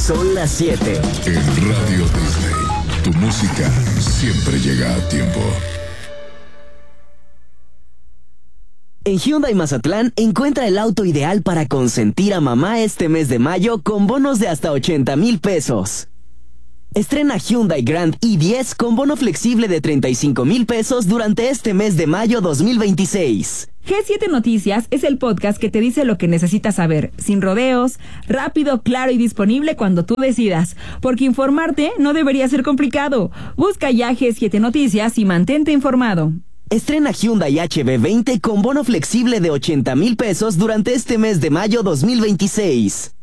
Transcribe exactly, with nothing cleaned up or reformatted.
Son las siete. En Radio Disney, tu música siempre llega a tiempo. En Hyundai Mazatlán, encuentra el auto ideal para consentir a mamá este mes de mayo con bonos de hasta ochenta mil pesos. Estrena Hyundai Grand i diez con bono flexible de treinta y cinco mil pesos durante este mes de mayo dos mil veintiséis. G siete Noticias es el podcast que te dice lo que necesitas saber, sin rodeos, rápido, claro y disponible cuando tú decidas, porque informarte no debería ser complicado. Busca ya G siete Noticias y mantente informado. Estrena Hyundai H B veinte con bono flexible de ochenta mil pesos durante este mes de mayo dos mil veintiséis.